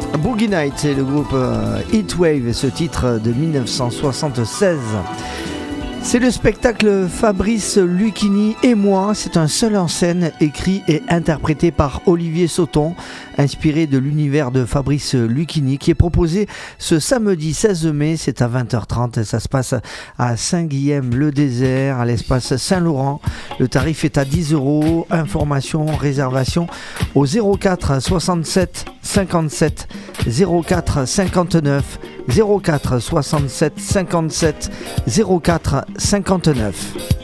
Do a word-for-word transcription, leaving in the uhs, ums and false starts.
Boogie Night, c'est le groupe euh, Heatwave et ce titre de dix-neuf cent soixante-seize. C'est le spectacle Fabrice Lucchini et moi. C'est un seul en scène écrit et interprété par Olivier Sauton, inspiré de l'univers de Fabrice Lucchini, qui est proposé ce samedi seize mai. C'est à vingt heures trente et ça se passe à Saint-Guilhem-le-Désert, à l'espace Saint-Laurent. Le tarif est à dix euros. Information, réservation au zéro quatre soixante-sept cinquante-sept zéro quatre cinquante-neuf zéro quatre soixante-sept cinquante-sept zéro quatre cinquante-neuf.